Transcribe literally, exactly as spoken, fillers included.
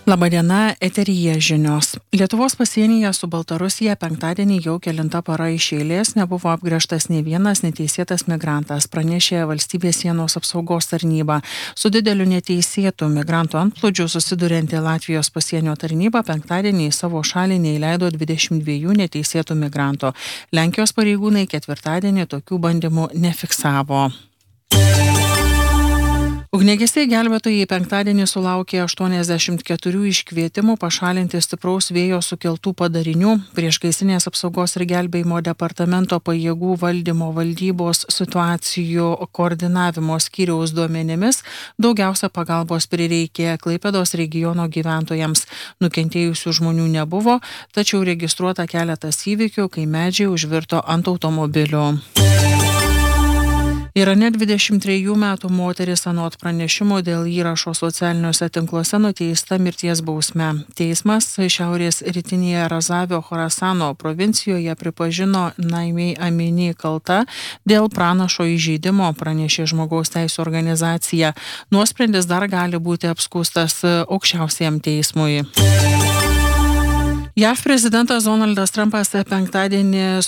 Labadiena, eteryje žinios. Lietuvos pasienyje su Baltarusija penktadienį jau kelinta para iš eilės nebuvo apgręžtas nei vienas neteisėtas migrantas, pranešė Valstybės sienos apsaugos tarnyba. Su dideliu neteisėtų migrantų antplūdžiu susidurianti Latvijos pasienio tarnyba penktadienį į savo šalį neįleido dvidešimt dviejų neteisėtų migrantų. Lenkijos pareigūnai ketvirtadienį tokių bandymų nefiksavo. Ugniagesiai gelbėtojai penktadienį sulaukė aštuoniasdešimt keturių iškvietimų pašalinti stipraus vėjo sukeltų padarinių. Priešgaisrinės apsaugos ir gelbėjimo departamento pajėgų valdymo valdybos situacijų koordinavimo skyriaus duomenimis daugiausia pagalbos prireikė Klaipėdos regiono gyventojams. Nukentėjusių žmonių nebuvo, tačiau registruota keletas įvykių, kai medžiai užvirto ant automobilių. Irane dvidešimt trejų metų moteris anot pranešimo dėl įrašo socialiniuose tinkluose nuteista mirties bausme. Teismas šiaurės rytinėje Razavio Chorasano provincijoje pripažino Naimei Amini kalta dėl pranašo įžeidimo, pranešė žmogaus teisių organizacija. Nuosprendis dar gali būti apskųstas aukščiausiajam teismui. JAV prezidentas Donaldas Trumpas penktadienį